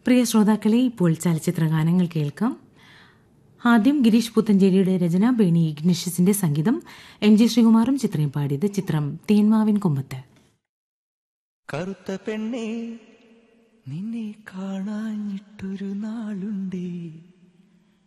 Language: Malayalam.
പ്രിയ ശ്രോതാക്കളെ, ഇപ്പോൾ ചലച്ചിത്ര ഗാനങ്ങൾ കേൾക്കാം. ആദ്യം ഗിരീഷ് പുത്തഞ്ചേരിയുടെ രചന, ബേണി ഇഗ്നിഷ്യസിന്റെ സംഗീതം, എം ജി ശ്രീകുമാറും ചിത്രയും പാടിയത്. ചിത്രം തേന്മാവിൻ കൊമ്പത്ത്. കറുത്ത പെണ്ണേ, നിന്നെ കാണാഞ്ഞിട്ടൊരു നാളുണ്ടേ.